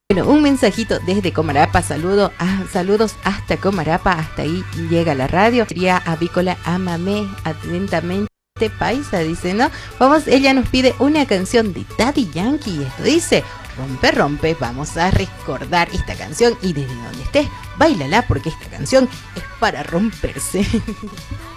Bueno, un mensajito desde Comarapa, saludos hasta Comarapa, hasta ahí llega la radio. Sería avícola, amame atentamente. Paisa, dice, ¿no? Vamos, ella nos pide una canción de Daddy Yankee. Esto dice, rompe, rompe. Vamos a recordar esta canción y desde donde estés, bailala porque esta canción es para romperse.